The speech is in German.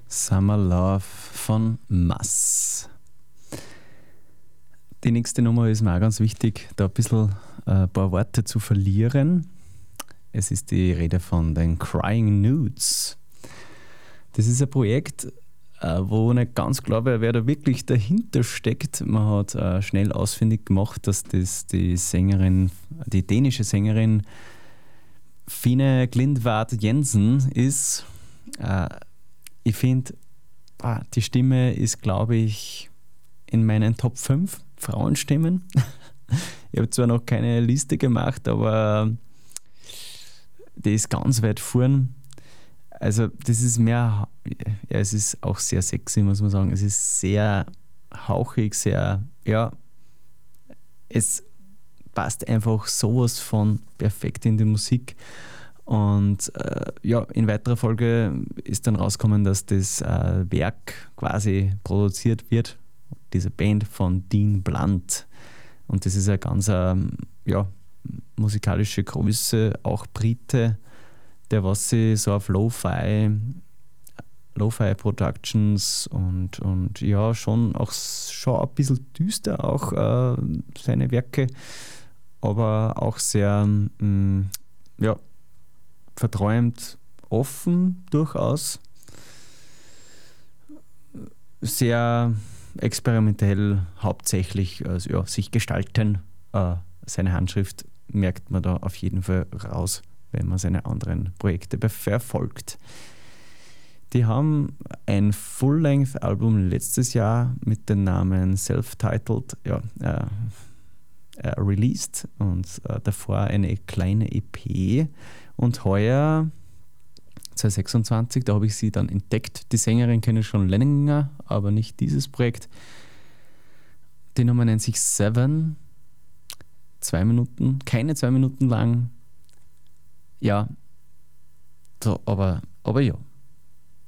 Summer Love von Mass. Die nächste Nummer ist mir auch ganz wichtig, da ein bisschen ein paar Worte zu verlieren. Es ist die Rede von den Crying Nudes. Das ist ein Projekt, wo nicht ganz klar wäre, wer da wirklich dahinter steckt. Man hat schnell ausfindig gemacht, dass das die Sängerin, die dänische Sängerin Fine Glindvad Jensen ist. Ich finde, die Stimme ist, glaube ich, in meinen Top 5 Frauenstimmen. Ich habe zwar noch keine Liste gemacht, aber die ist ganz weit vorn. Also das ist mehr, ja, es ist auch sehr sexy, muss man sagen. Es ist sehr hauchig, sehr, ja, es passt einfach sowas von perfekt in die Musik. Und ja, in weiterer Folge ist dann rausgekommen, dass das Werk quasi produziert wird, diese Band von Dean Blunt. Und das ist eine ganz ja, musikalische Größe, auch Brite, der was sie so auf Lo-Fi Productions und ja, schon ein bisschen düster auch seine Werke, aber auch sehr ja, verträumt, offen durchaus, sehr experimentell hauptsächlich, also ja, sich gestalten. Seine Handschrift merkt man da auf jeden Fall raus, wenn man seine anderen Projekte verfolgt. Die haben ein Full-Length-Album letztes Jahr mit dem Namen Self-Titled released und davor eine kleine EP. Und heuer, 2026, da habe ich sie dann entdeckt. Die Sängerin kenne ich schon länger, aber nicht dieses Projekt. Die Nummer nennt sich Seven. 2 Minuten, keine 2 Minuten lang. Ja, so, aber ja.